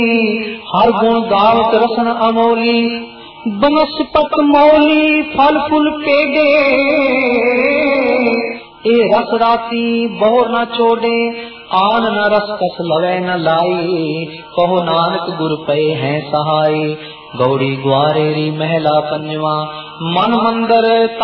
हर गुण गावत रसन अमोली, बनस्पत मौली फल फुल पेडे, ए रस राती बहुर न चोडे, आन न रस कस लवै न लाई, कहो नानक गुर पए हैं सहाय। गौड़ी ग्वारेरी महला पंजवा, मन मंदर